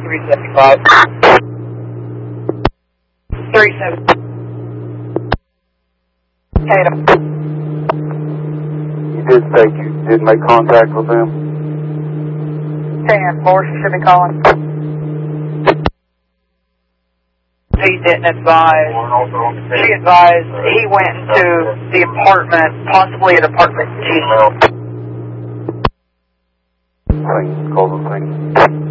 375. 37. Tatum. You did say you did make contact with them? 10-4, she should be calling. He didn't advise. She advised he went into the apartment, possibly at apartment G. Thing, call the thing.